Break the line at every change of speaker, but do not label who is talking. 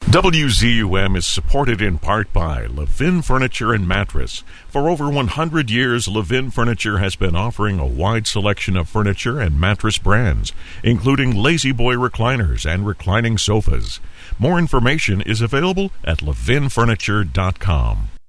WZUM is supported in part by Levin Furniture and Mattress. For over 100 years, Levin Furniture has been offering a wide selection of furniture and mattress brands, including Lazy Boy recliners and reclining sofas. More information is available at levinfurniture.com.